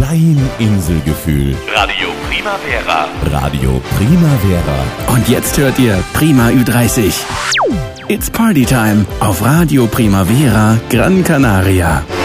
dein Inselgefühl. Radio Primavera. Radio Primavera. Und jetzt hört ihr Prima Ü30. It's Party Time auf Radio Primavera Gran Canaria.